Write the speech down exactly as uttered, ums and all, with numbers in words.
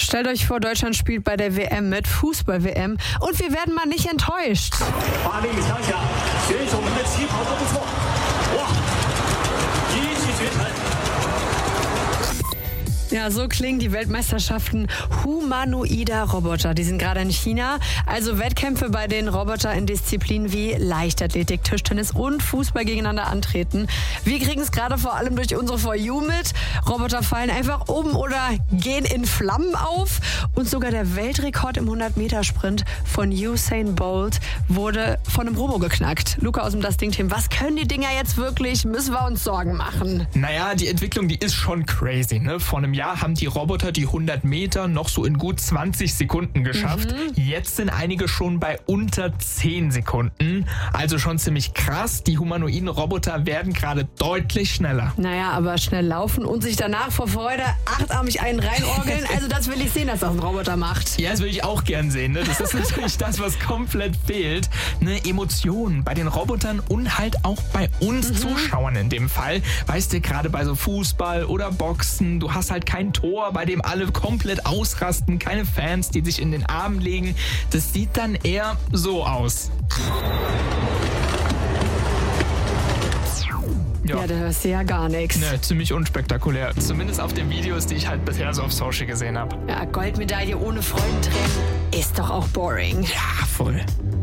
Stellt euch vor, Deutschland spielt bei der W M mit, Fußball-W M, und wir werden mal nicht enttäuscht. Ja, so klingen die Weltmeisterschaften humanoider Roboter. Die sind gerade in China. Also Wettkämpfe, bei denen Roboter in Disziplinen wie Leichtathletik, Tischtennis und Fußball gegeneinander antreten. Wir kriegen es gerade vor allem durch unsere For You mit. Roboter fallen einfach um oder gehen in Flammen auf. Und sogar der Weltrekord im hundert-Meter-Sprint von Usain Bolt wurde von einem Robo geknackt. Luca aus dem Das Ding-Team, was können die Dinger jetzt wirklich? Müssen wir uns Sorgen machen? Naja, die Entwicklung, die ist schon crazy, ne? Vor einem Jahr haben die Roboter die hundert Meter noch so in gut zwanzig Sekunden geschafft. Mhm. Jetzt sind einige schon bei unter zehn Sekunden. Also schon ziemlich krass. Die humanoiden Roboter werden gerade deutlich schneller. Naja, aber schnell laufen und sich danach vor Freude achtarmig einen reinorgeln. Also das will ich sehen, dass das ein Roboter macht. Ja, das will ich auch gern sehen. Ne? Das ist natürlich das, was komplett fehlt. Eine Emotion bei den Robotern und halt auch bei uns mhm. Zuschauern in dem Fall. Weißt du, gerade bei so Fußball oder Boxen, du hast halt kein Tor, bei dem alle komplett ausrasten, keine Fans, die sich in den Arm legen. Das sieht dann eher so aus. Ja, ja, da hörst du ja gar nichts. Ne, ziemlich unspektakulär. Zumindest auf den Videos, die ich halt bisher so auf Social gesehen habe. Ja, Goldmedaille ohne Freudentränen ist doch auch boring. Ja, voll.